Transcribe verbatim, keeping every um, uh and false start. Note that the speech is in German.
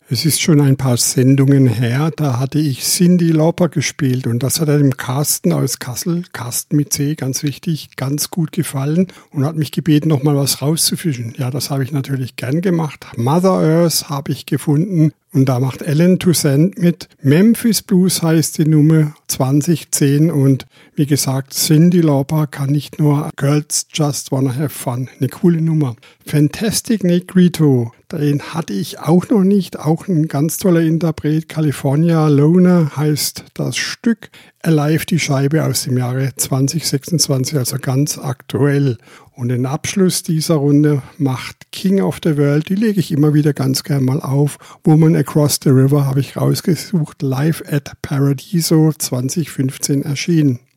Es ist schon ein paar Sendungen her, da hatte ich Cyndi Lauper gespielt und das hat dem Carsten aus Kassel, Carsten mit C, ganz wichtig, ganz gut gefallen und hat mich gebeten, nochmal was rauszufischen. Ja, das habe ich natürlich gern gemacht. Mother Earth habe ich gefunden und da macht Alan Toussaint mit. Memphis Blues heißt die Nummer zwanzig zehn und wie gesagt, Cyndi Lauper kann nicht nur Girls Just Wanna Have Fun. Eine coole Nummer. Fantastic Negrito, den hatte ich auch noch nicht. Auch ein ganz toller Interpret. California Loner heißt das Stück. Alive, die Scheibe aus dem Jahre zwanzig sechsundzwanzig, also ganz aktuell. Und den Abschluss dieser Runde macht King of the World. Die lege ich immer wieder ganz gern mal auf. Woman Across the River habe ich rausgesucht. Live at Paradiso zwanzig fünfzehn erschienen.